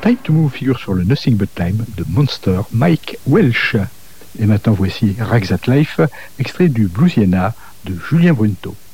Time to Move figure sur le Nothing But Time de Monster Mike Welsh. Et maintenant voici Rags at Life, extrait du Bluesiana de Julien Brunto.